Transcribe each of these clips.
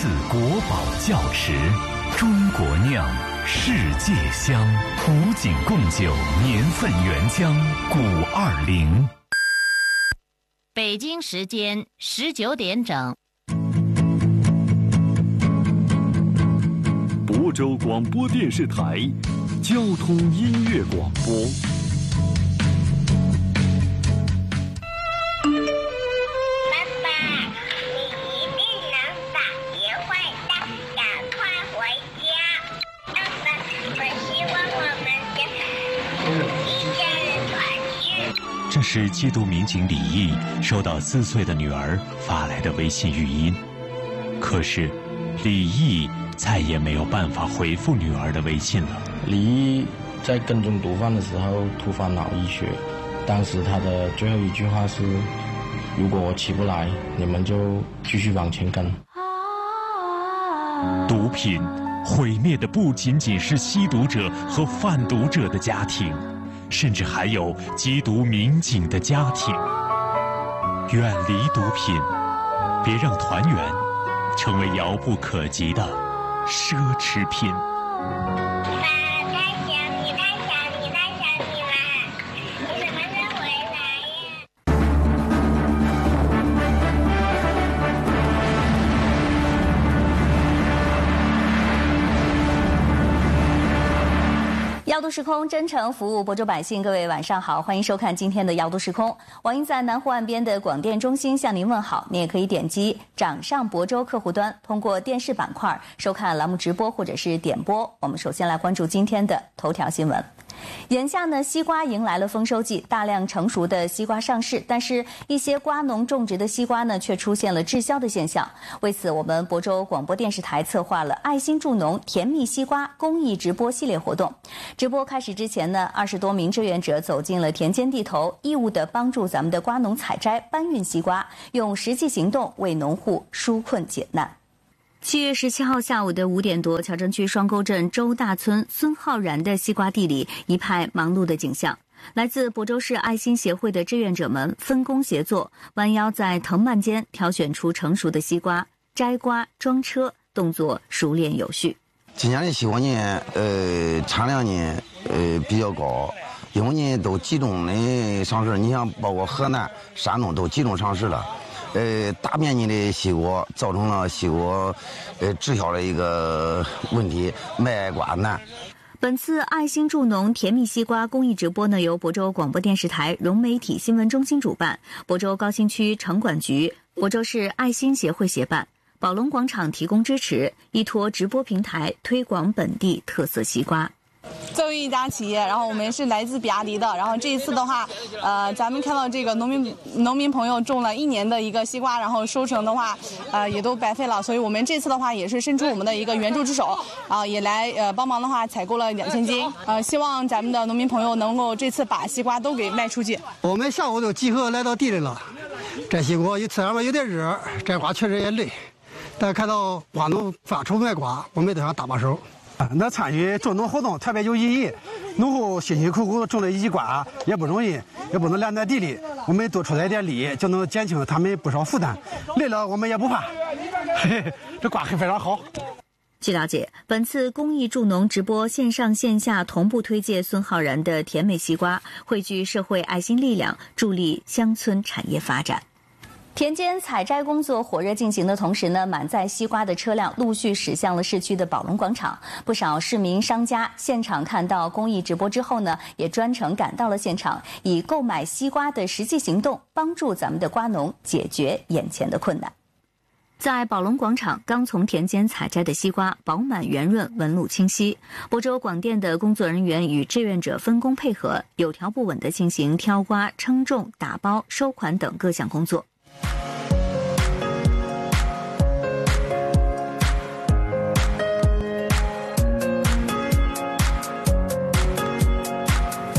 自国宝窖池，中国酿，世界香。古井贡酒年份原浆520。 北京时间19点整。 亳州广播电视台交通音乐广播。 爸爸，你一定能把鞋坏的，赶快回家。爸爸，我希望我们一家人团聚。 这是缉毒民警李毅收到4岁的女儿发来的微信语音，可是李毅再也没有办法回复女儿的微信了。 李毅在跟踪毒贩的时候突发脑溢血，当时他的最后一句话是：如果我起不来，你们就继续往前跟。 毒品毁灭的不仅仅是吸毒者和贩毒者的家庭，甚至还有缉毒民警的家庭。远离毒品，别让团圆成为遥不可及的奢侈品。 爸，太想你，太想你，太想你了！你什么时候回来呀？ 遥读时空，真诚服务亳州百姓。各位晚上好，欢迎收看今天的遥读时空。网银在南湖岸边的广电中心向您问好。您也可以点击掌上亳州客户端，通过电视板块收看栏目直播或者是点播。我们首先来关注今天的头条新闻。眼下呢，西瓜迎来了丰收季，大量成熟的西瓜上市，但是一些瓜农种植的西瓜呢，却出现了滞销的现象。为此，我们亳州广播电视台策划了爱心助农甜蜜西瓜公益直播系列活动。直播开始之前呢，20多名志愿者走进了田间地头，义务地帮助咱们的瓜农采摘、搬运西瓜，用实际行动为农户纾困解难。7月17号下午的5点多，乔城区双沟镇周大村孙浩然的西瓜地里一派忙碌的景象。来自亳州市爱心协会的志愿者们分工协作，弯腰在藤蔓间挑选出成熟的西瓜，摘瓜装车，动作熟练有序。 今年的西瓜呢，产量呢，比较高，因为呢都集中的上市，你像包括河南、山东都集中上市了。大面积的西瓜造成了西瓜滞销的一个问题，卖瓜难。 本次爱心助农甜蜜西瓜公益直播呢，由亳州广播电视台融媒体新闻中心主办，亳州高新区城管局、亳州市爱心协会协办，宝龙广场提供支持，依托直播平台推广本地特色西瓜。 作为一家企业，然后我们是来自比亚迪的，然后这一次的话，咱们看到这个农民朋友种了1年的一个西瓜，然后收成的话，也都白费了，所以我们这次的话也是伸出我们的一个援助之手，也来帮忙的话采购了2000斤，希望咱们的农民朋友能够这次把西瓜都给卖出去。 我们下午就集合来到地里了，摘西瓜，天上面有点热，摘瓜确实也累，但看到瓜农发愁卖瓜，我们都想搭把手。 那参与助农活动特别有意义，农户辛辛苦苦种了一季瓜也不容易，也不能烂在地里，我们多出来点力，就能减轻他们不少负担。累了我们也不怕，这瓜还非常好。 据了解，本次公益助农直播线上线下同步推介孙浩然的甜美西瓜，汇聚社会爱心力量，助力乡村产业发展。田间采摘工作火热进行的同时呢，满载西瓜的车辆陆续驶向了市区的宝龙广场。不少市民商家现场看到公益直播之后呢，也专程赶到了现场，以购买西瓜的实际行动帮助咱们的瓜农解决眼前的困难。在宝龙广场，刚从田间采摘的西瓜饱满圆润，纹路清晰。亳州广电的工作人员与志愿者分工配合，有条不紊地进行挑瓜、称重、打包、收款等各项工作。本次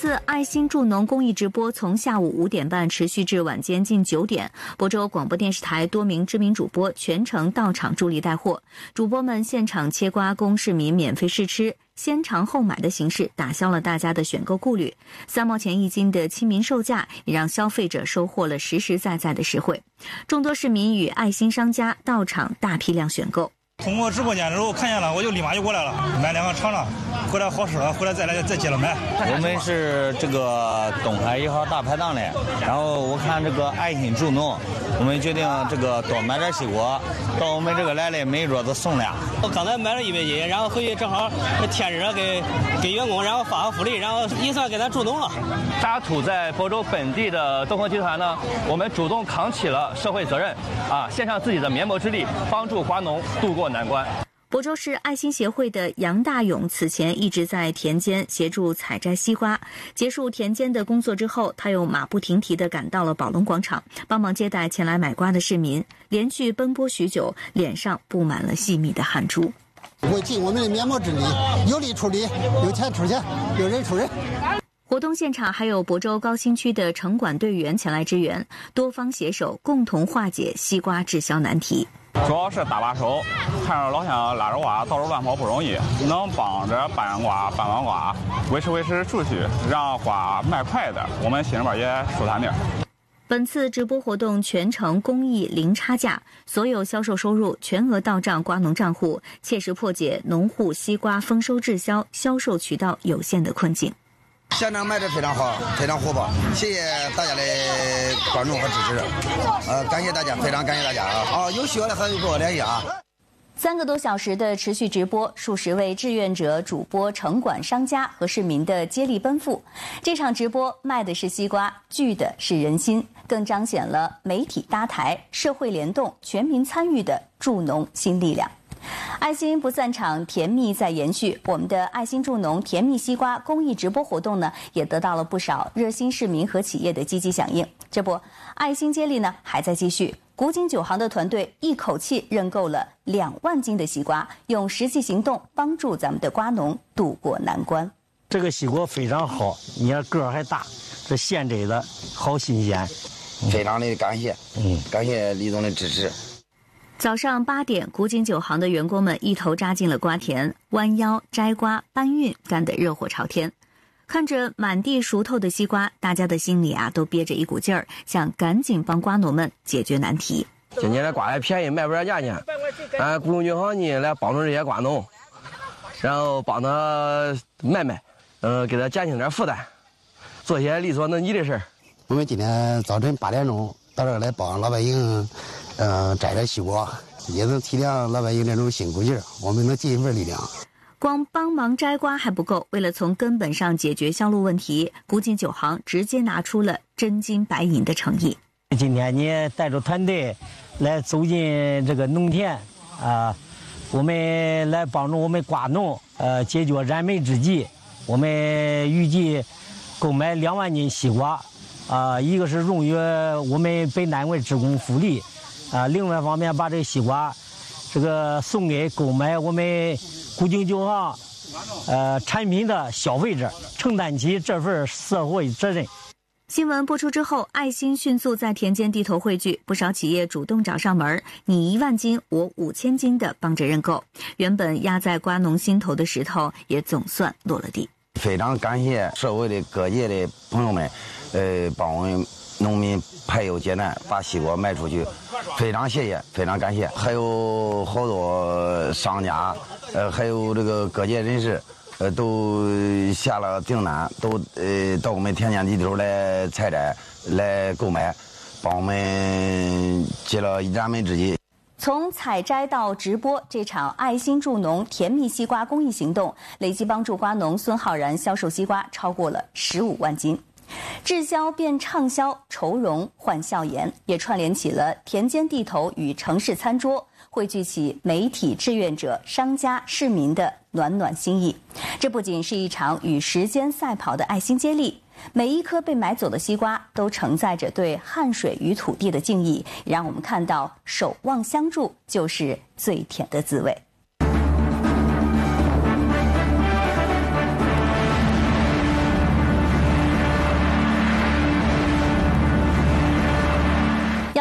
次爱心助农公益直播从下午5点半持续至晚间近9点，亳州广播电视台多名知名主播全程到场助力带货，主播们现场切瓜供市民免费试吃，先尝后买的形式打消了大家的选购顾虑，3毛钱1斤的亲民售价也让消费者收获了实实在在的实惠。众多市民与爱心商家到场大批量选购。 通过直播间之后看见了，我就立马就过来了，买2个尝尝，回来好吃了，回来再接着买。 我们是这个东海1号大排档的，然后我看这个爱心助农，我们决定这个多买点西瓜，到我们这个来了每一桌子送俩。 我刚才买了100斤，然后回去正好天热给员工，然后发个福利，然后也算给咱助农了。 渣土在亳州本地的豆丰集团呢，我们主动扛起了社会责任，献上自己的绵薄之力，帮助瓜农度过难关。 亳州市爱心协会的杨大勇此前一直在田间协助采摘西瓜，结束田间的工作之后，他又马不停蹄地赶到了宝龙广场，帮忙接待前来买瓜的市民，连续奔波许久，脸上布满了细密的汗珠。 会尽我们的绵薄之力，有力出力，有钱出钱，有人出人。 活动现场还有亳州高新区的城管队员前来支援，多方携手共同化解西瓜滞销难题。 主要是搭把手，看着老乡拉着瓜到处乱跑不容易，能帮着搬瓜搬完瓜，维持秩序，让瓜卖快点，我们心里边也舒坦点。 本次直播活动全程公益零差价，所有销售收入全额到账瓜农账户，切实破解农户西瓜丰收滞销、销售渠道有限的困境。 现场卖的非常好，非常火爆，谢谢大家的关注和支持，感谢大家，非常感谢大家啊！有需要的还有跟我联系啊。 3个多小时的持续直播，数十位志愿者、主播、城管、商家和市民的接力奔赴，这场直播卖的是西瓜，聚的是人心，更彰显了媒体搭台、社会联动、全民参与的助农新力量。爱心不散场，甜蜜在延续。我们的爱心助农甜蜜西瓜公益直播活动呢，也得到了不少热心市民和企业的积极响应。这不，爱心接力呢还在继续。古井9行的团队一口气认购了2万斤的西瓜，用实际行动帮助咱们的瓜农渡过难关。 这个西瓜非常好，你看个儿还大，这现摘的好新鲜， 非常的感谢，感谢李总的支持。 早上8点，古井9行的员工们一头扎进了瓜田，弯腰摘瓜、搬运，干得热火朝天。看着满地熟透的西瓜，大家的心里都憋着一股劲儿，想赶紧帮瓜农们解决难题。 今年的瓜还便宜，卖不上价钱，古井9行呢来帮助这些瓜农，然后帮他卖，给他减轻点负担，做些力所能及的事儿。 我们今天早晨8点钟到这儿来帮老百姓。摘点西瓜，也能体谅老百姓这种辛苦劲儿，我们能尽一份力量。 光帮忙摘瓜还不够，为了从根本上解决销路问题，古井9行直接拿出了真金白银的诚意。 今天你带着团队来走进这个农田我们来帮助我们瓜农解决燃眉之急。我们预计购买2万斤西瓜一个是用于我们本单位职工福利。另外一方面，把这西瓜，送给购买我们古井9行产品的消费者，承担起这份社会责任。 新闻播出之后，爱心迅速在田间地头汇聚，不少企业主动找上门，你1万斤，我5000斤的帮着认购。原本压在瓜农心头的石头，也总算落了地。 非常感谢社会的各界的朋友们，帮我们农民排忧解难，把西瓜卖出去，非常谢谢，非常感谢。还有好多商家，还有这个各界人士，都下了订单，都到我们田间地头来采摘，来购买，帮我们解了燃眉之急。 从采摘到直播，这场爱心助农甜蜜西瓜公益行动，累计帮助瓜农孙浩然销售西瓜超过了15万斤。滞销变畅销，愁容换笑颜，也串联起了田间地头与城市餐桌，汇聚起媒体、志愿者、商家、市民的暖暖心意。这不仅是一场与时间赛跑的爱心接力，每一颗被买走的西瓜都承载着对汗水与土地的敬意，也让我们看到守望相助就是最甜的滋味。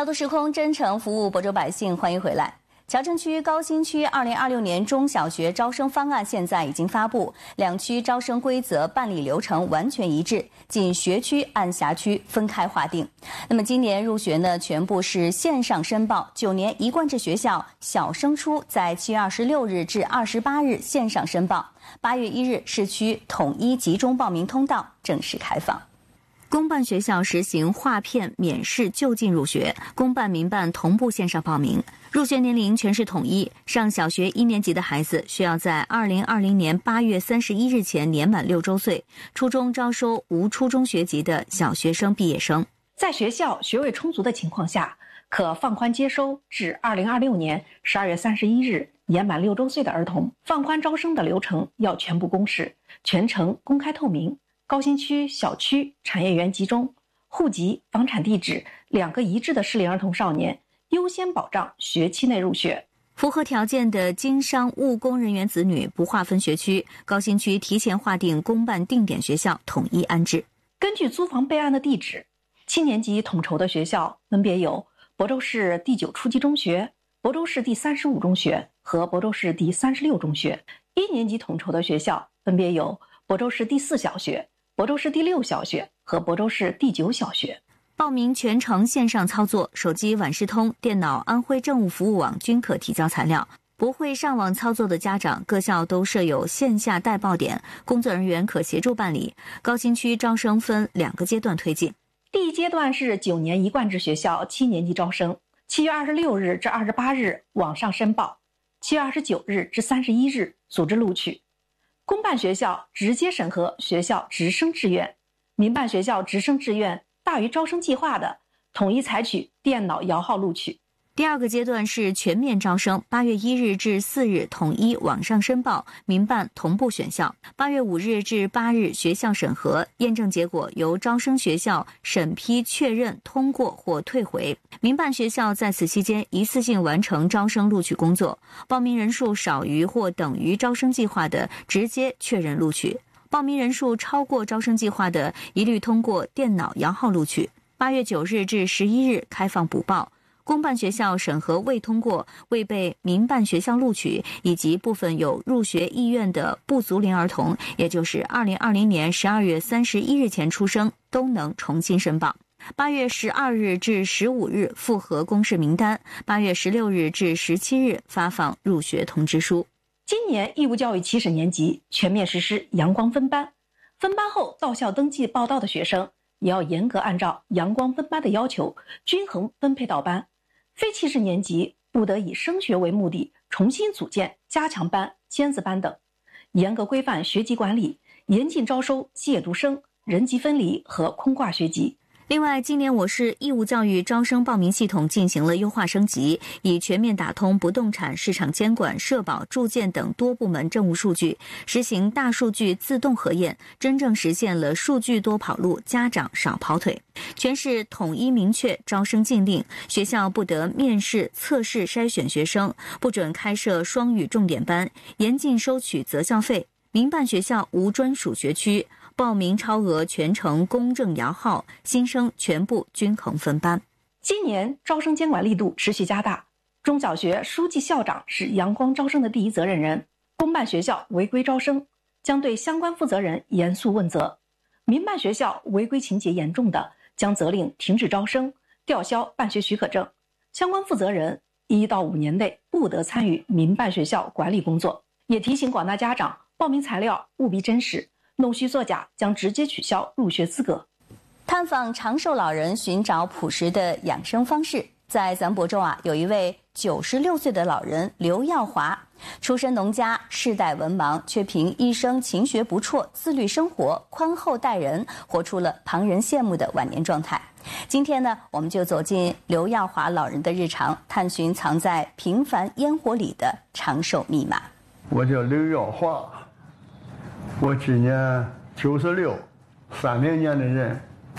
要度时空，真诚服务亳州百姓，欢迎回来。侨城区、高新区2026年中小学招生方案现在已经发布，两区招生规则办理流程完全一致，仅学区按辖区分开划定。那么今年入学呢，全部是线上申报，9年一贯制学校小升初在7月26日至28日线上申报，8月1日市区统一集中报名通道正式开放。公办学校实行划片免试就近入学，公办民办同步线上报名，入学年龄全市统一。上小学1年级的孩子需要在2020年8月31日前年满6周岁。初中招收无初中学籍的小学生毕业生， 在学校学位充足的情况下，可放宽接收至2026年12月31日年满6周岁的儿童。放宽招生的流程要全部公示，全程公开透明。高新区小区产业园集中，户籍、房产地址2个一致的适龄儿童少年优先保障学期内入学。 符合条件的经商务工人员子女不划分学区，高新区提前划定公办定点学校统一安置。 根据租房备案的地址，7年级统筹的学校分别有亳州市第9初级中学、亳州市第35中学和亳州市第36中学。1年级统筹的学校分别有亳州市第4小学、亳州市第6小学和亳州市第9小学。 报名全程线上操作，手机晚视通、电脑安徽政务服务网均可提交材料。不会上网操作的家长，各校都设有线下代报点，工作人员可协助办理。高新区招生分2个阶段推进。 第一阶段是9年一贯制学校7年级招生，7月26日至28日网上申报，7月29日至31日组织录取。公办学校直接审核学校直升志愿，民办学校直升志愿大于招生计划的，统一采取电脑摇号录取。 第2个阶段是全面招生，8月1日至4日统一网上申报，民办同步选校，8月5日至8日学校审核，验证结果由招生学校审批确认通过或退回。民办学校在此期间一次性完成招生录取工作，报名人数少于或等于招生计划的直接确认录取，报名人数超过招生计划的一律通过电脑摇号录取。8月9日至11日开放补报。公办学校审核未通过、未被民办学校录取以及部分有入学意愿的不足龄儿童，也就是2020年12月31日前出生，都能重新申报。8月12日至15日复核公示名单，8月16日至17日发放入学通知书。 今年义务教育起始年级全面实施阳光分班，分班后到校登记报到的学生也要严格按照阳光分班的要求均衡分配到班。非起始年级不得以升学为目的重新组建加强班、尖子班等，严格规范学籍管理，严禁招收借读生、人籍分离和空挂学籍。 另外，今年我市义务教育招生报名系统进行了优化升级，以全面打通不动产市场监管、社保、住建等多部门政务数据，实行大数据自动核验，真正实现了数据多跑路，家长少跑腿。全市统一明确招生禁令，学校不得面试、测试筛选学生，不准开设双语重点班，严禁收取择校费。民办学校无专属学区，报名超额全程公证摇号，新生全部均衡分班。 今年招生监管力度持续加大，中小学书记校长是阳光招生的第一责任人，公办学校违规招生将对相关负责人严肃问责，民办学校违规情节严重的将责令停止招生、吊销办学许可证，相关负责人1到5年内不得参与民办学校管理工作。也提醒广大家长，报名材料务必真实，弄虚作假将直接取消入学资格。 探访长寿老人，寻找朴实的养生方式。在咱亳州有一位96岁的老人刘耀华，出身农家，世代文盲，却凭一生勤学不辍、自律生活、宽厚待人，活出了旁人羡慕的晚年状态。今天呢，我们就走进刘耀华老人的日常，探寻藏在平凡烟火里的长寿密码。 我叫刘耀华，我今年96，30年的人。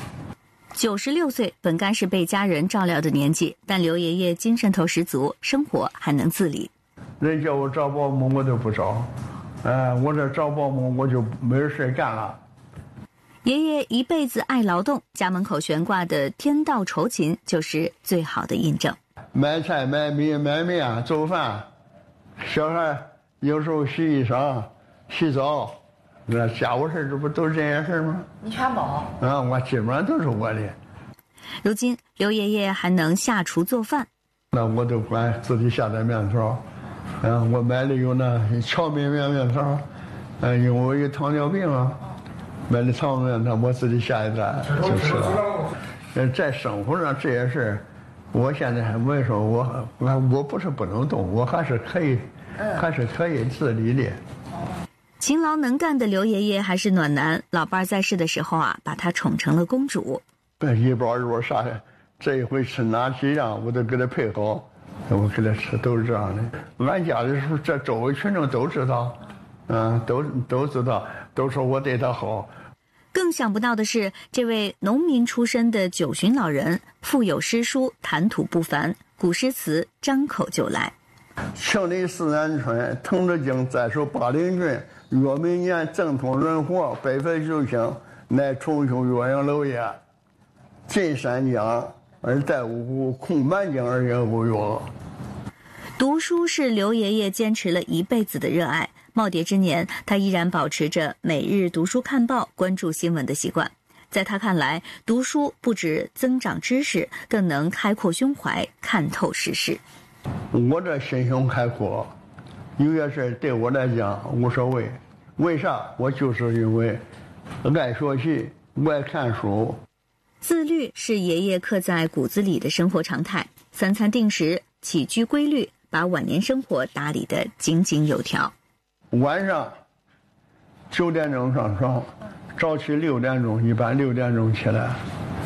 96岁本该是被家人照料的年纪，但刘爷爷精神头十足，生活还能自理。 人叫我找保姆我都不找，我这找保姆我就没事干了。 爷爷一辈子爱劳动，家门口悬挂的天道酬勤就是最好的印证。 买菜、买米、买面、做饭，小孩有时候洗衣裳、洗澡，那家务事这不都是这些事吗？ 你全包啊，我基本上都是我的。 如今，刘爷爷还能下厨做饭。 那我都管自己下点面条，我买的有那荞麦面条，因为我有糖尿病啊。买的糖面条我自己下一单就吃了。在生活上这些事，我现在还没说我不是不能动，我还是可以自理的。 勤劳能干的刘爷爷还是暖男，老伴在世的时候啊，把他宠成了公主。 一包肉啥的，这一回吃哪几样我都给他配好，我给他吃都是这样的。俺家的时候，这周围群众都知道，都知道，都说我对他好。 更想不到的是，这位农民出身的九旬老人，腹有诗书，谈吐不凡，古诗词张口就来。 庆历4年春，滕子京在守巴陵郡，若明年正统人和，北废旧兴，乃重修岳阳楼也。进山江而待五湖，空半径而言无用。 读书是刘爷爷坚持了一辈子的热爱。耄耋之年，他依然保持着每日读书看报、关注新闻的习惯。在他看来，读书不止增长知识，更能开阔胸怀，看透世事。 我这心胸开阔，有些事对我来讲无所谓。为啥？我就是因为爱学习，爱看书。 自律是爷爷刻在骨子里的生活常态，3餐定时，起居规律，把晚年生活打理得井井有条。 晚上9点钟上床，早起6点钟，一般6点钟起来。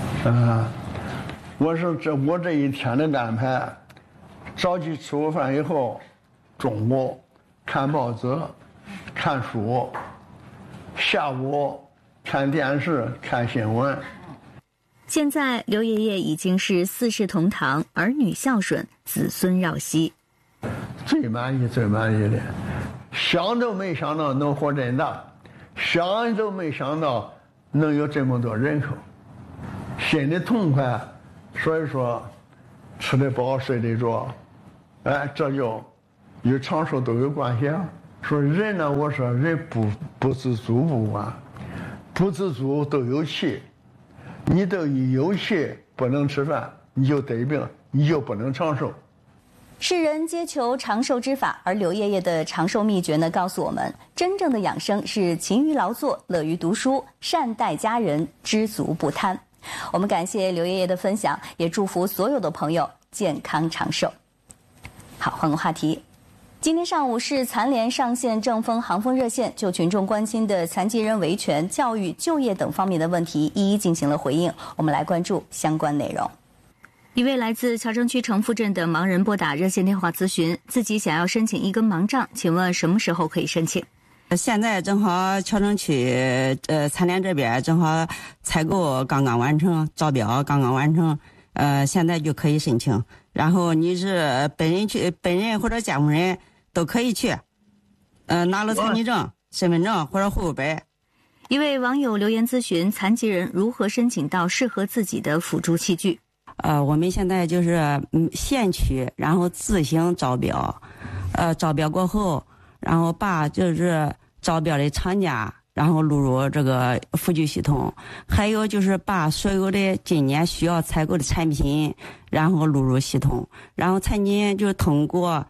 我这一天的安排，早起吃过饭以后，中午看报纸、看书，下午看电视、看新闻。 现在刘爷爷已经是4世同堂，儿女孝顺，子孙绕膝。 最满意的。想都没想到能活这么大，想都没想到能有这么多人口，心里痛快。所以说，吃得饱，睡得着，这就与长寿都有关系啊。说人呢，我说人不知足不管，不知足都有气，你都一有气不能吃饭，你就得病，你就不能长寿。 世人皆求长寿之法，而刘爷爷的长寿秘诀呢，告诉我们，真正的养生是勤于劳作，乐于读书，善待家人，知足不贪。我们感谢刘爷爷的分享，也祝福所有的朋友健康长寿。好，换个话题。今天上午市残联上线正风航风热线，就群众关心的残疾人维权、教育、就业等方面的问题一一进行了回应。我们来关注相关内容。一位来自乔城区城附镇的盲人拨打热线电话咨询，自己想要申请一根盲杖，请问什么时候可以申请？ 现在正好乔城区残联这边正好采购刚刚完成，招标刚刚完成，现在就可以申请。然后你是本人或者监护人都可以去，拿了残疾证、身份证或者户口本。 一位网友留言咨询残疾人如何申请到适合自己的辅助器具。 我们现在就是县区，然后自行招标，招标过后，然后把就是招标的厂家，然后录入这个辅具系统，还有就是把所有的今年需要采购的产品，然后录入系统，然后残疾人就通过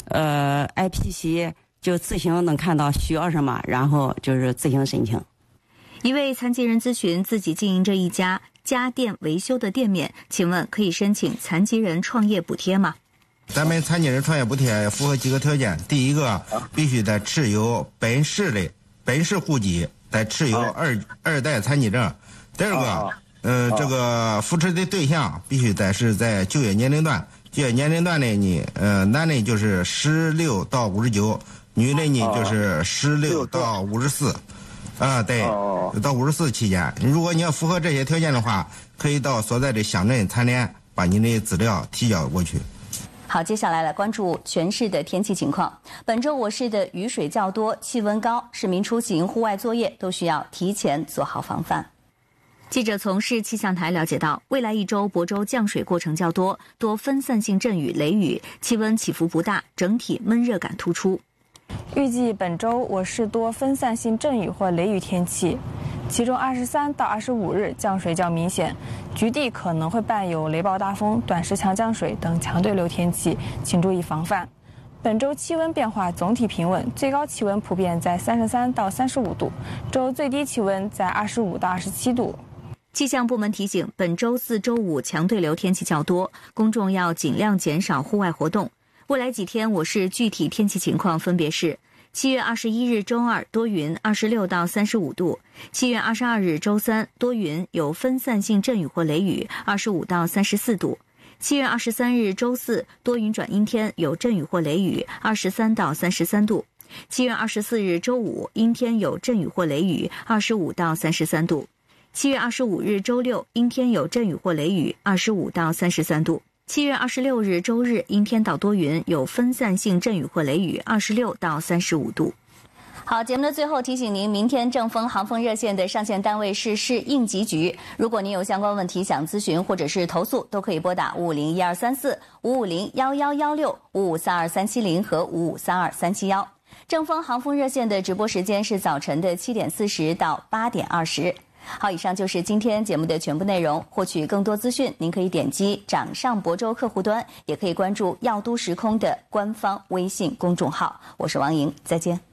IPC 就自行能看到需要什么，然后就是自行申请。 一位残疾人咨询自己经营着一家家电维修的店面，请问可以申请残疾人创业补贴吗？ 咱们残疾人创业补贴符合几个条件，第一个必须得持有本市户籍，得持有二代残疾证。第二个，这个扶持的对象必须得是在就业年龄段，就业年龄段内呢，男的就是16到59，女的呢就是16到54。对，到54期间，如果你要符合这些条件的话，可以到所在的乡镇残联把你的资料提交过去。 好，接下来来关注全市的天气情况。本周我市的雨水较多，气温高，市民出行、户外作业都需要提前做好防范。 记者从市气象台了解到，未来一周亳州降水过程较多，多分散性阵雨、雷雨，气温起伏不大，整体闷热感突出。 预计本周我市多分散性阵雨或雷雨天气，其中23到25日降水较明显，局地可能会伴有雷暴大风、短时强降水等强对流天气，请注意防范。本周气温变化总体平稳，最高气温普遍在33到35度，周最低气温在25到27度。 气象部门提醒，本周4、周5强对流天气较多，公众要尽量减少户外活动。未来几天我市具体天气情况分别是：7月21日周二多云，26到35度；7月22日周三多云，有分散性阵雨或雷雨，25到34度；7月23日周四多云转阴天，有阵雨或雷雨，23到33度；7月24日周五阴天有阵雨或雷雨，25到33度；7月25日周六阴天有阵雨或雷雨，25到33度；7月26日周日阴天到多云，有分散性阵雨或雷雨，26到35度。好，节目的最后提醒您，明天正风航风热线的上线单位是市应急局。如果您有相关问题想咨询或者是投诉，都可以拨打5501234、5501116、5532370和5532371。正风航风热线的直播时间是早晨的7点40到8点20。好，以上就是今天节目的全部内容。获取更多资讯，您可以点击掌上亳州客户端，也可以关注耀都时空的官方微信公众号。我是王莹，再见。